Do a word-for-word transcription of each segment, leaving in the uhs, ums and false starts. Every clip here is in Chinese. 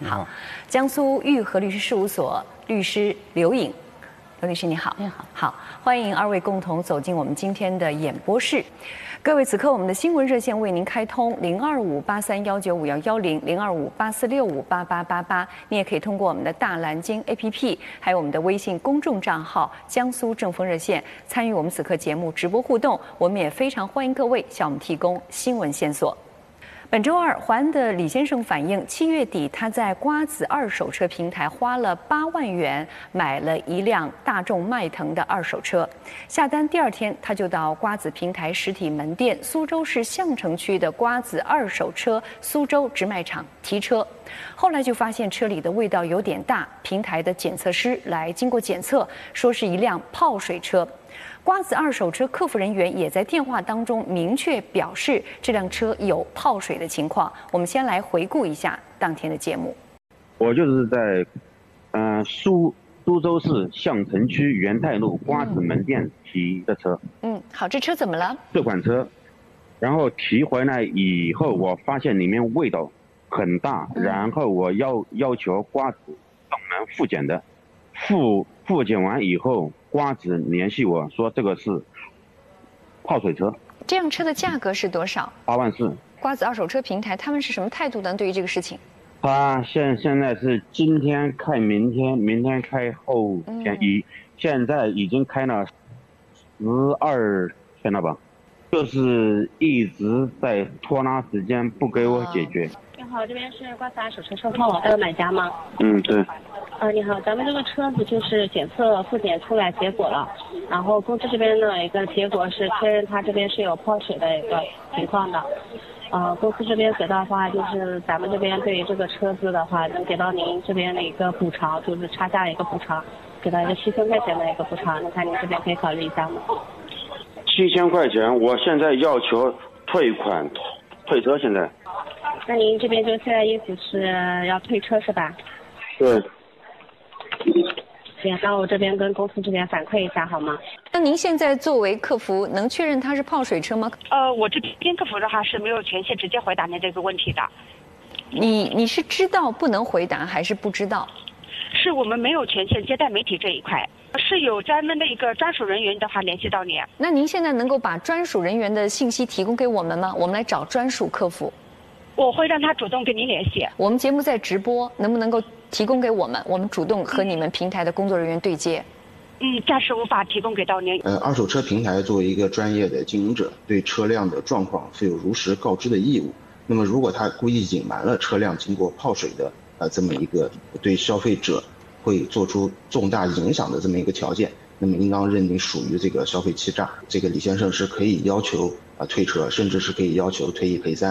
好，江苏裕和律师事务所律师刘颖，刘律师你好。 你好。 好，欢迎二位共同走进我们今天的演播室。各位，此刻我们的新闻热线为您开通零二五八三幺九五幺幺零零二五八四六五八八八八，你也可以通过我们的大蓝鲸 A P P， 还有我们的微信公众账号江苏正风热线参与我们此刻节目直播互动。我们也非常欢迎各位向我们提供新闻线索。本周二，淮安的李先生反映，七月底他在瓜子二手车平台花了八万元买了一辆大众迈腾的二手车，下单第二天他就到瓜子平台实体门店苏州市相城区的瓜子二手车苏州直卖场提车，后来就发现车里的味道有点大，平台的检测师来经过检测，说是一辆泡水车。瓜子二手车客服人员也在电话当中明确表示，这辆车有泡水的情况。我们先来回顾一下当天的节目。 我就是在，呃，苏苏州市相城区元泰路瓜子门店提的车。 嗯，好，这车怎么了？ 这款车，然后提回来以后，我发现里面味道很大，嗯、然后我要要求瓜子上门复检的，复复检完以后。瓜子联系我说这个是泡水车， 这辆车的价格是多少？ 八万四。 瓜子二手车平台他们是什么态度呢？对于这个事情， 他现现在是今天开，明天，明天开，后天一、嗯，现在已经开了十二天了吧，就是一直在拖拉时间，不给我解决。 你好，这边是瓜子二手车售后，还有买家吗？ 嗯，对。 呃，你好，咱们这个车子就是检测复检出来结果了，然后公司这边呢一个结果是确认它这边是有泡水的一个情况的，呃，公司这边给到的话就是咱们这边对于这个车子的话能给到您这边的一个补偿，就是差价的一个补偿，给到一个七千块钱的一个补偿，那看您这边可以考虑一下吗？ 七千块钱，我现在要求退款退车现在。 那您这边就现在意思是要退车是吧？ 对。 行，那我这边跟公司这边反馈一下好吗？ 那您现在作为客服，能确认它是泡水车吗？ 呃，我这边客服的话是没有权限直接回答您这个问题的。 你你是知道不能回答，还是不知道？ 是我们没有权限接待媒体这一块，是有专门的一个专属人员的话联系到您。 那您现在能够把专属人员的信息提供给我们吗？我们来找专属客服。 我会让他主动跟您联系。 我们节目在直播，能不能够提供给我们？我们主动和你们平台的工作人员对接。 嗯，暂时无法提供给到您。 呃，二手车平台作为一个专业的经营者，对车辆的状况是有如实告知的义务。那么，如果他故意隐瞒了车辆经过泡水的呃这么一个对消费者会做出重大影响的这么一个条件，那么应当认定属于这个消费欺诈。这个李先生是可以要求啊、呃、退车，甚至是可以要求退一赔三。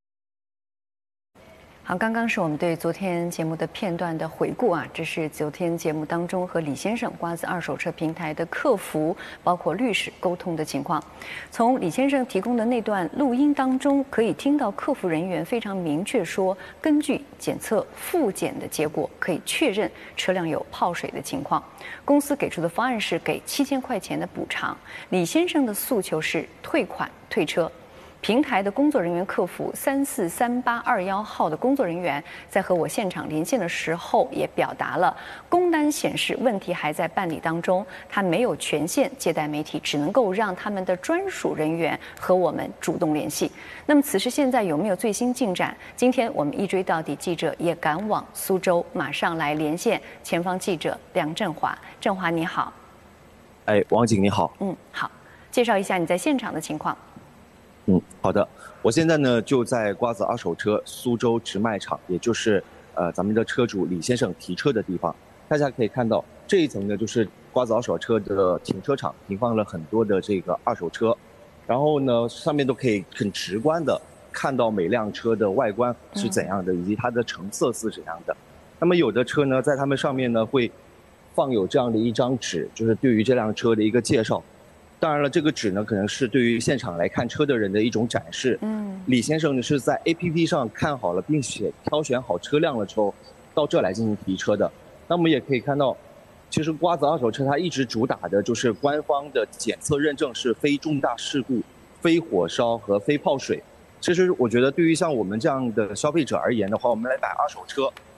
好，刚刚是我们对昨天节目的片段的回顾啊，这是昨天节目当中和李先生瓜子二手车平台的客服包括律师沟通的情况。从李先生提供的那段录音当中，可以听到客服人员非常明确说，根据检测复检的结果，可以确认车辆有泡水的情况。公司给出的方案是给七千块钱的补偿，李先生的诉求是退款退车。平台的工作人员客服三四三八二幺号的工作人员在和我现场连线的时候，也表达了工单显示问题还在办理当中，他没有权限接待媒体，只能够让他们的专属人员和我们主动联系。那么此时现在有没有最新进展？今天我们一追到底记者也赶往苏州，马上来连线前方记者梁振华。振华你好。 哎，王景你好。 嗯，好，介绍一下你在现场的情况。 嗯，好的，我现在呢就在瓜子二手车苏州直卖场，也就是呃咱们的车主李先生提车的地方。大家可以看到这一层呢就是瓜子二手车的停车场，停放了很多的这个二手车，然后呢上面都可以很直观的看到每辆车的外观是怎样的，以及它的成色是怎样的。那么有的车呢在他们上面呢会放有这样的一张纸，就是对于这辆车的一个介绍。当然了，这个纸呢，可能是对于现场来看车的人的一种展示。嗯，李先生呢是在 A P P 上看好了，并且挑选好车辆了之后，到这来进行提车的。那我们也可以看到，其实瓜子二手车它一直主打的就是官方的检测认证是非重大事故、非火烧和非泡水。其实我觉得对于像我们这样的消费者而言的话，我们来买二手车，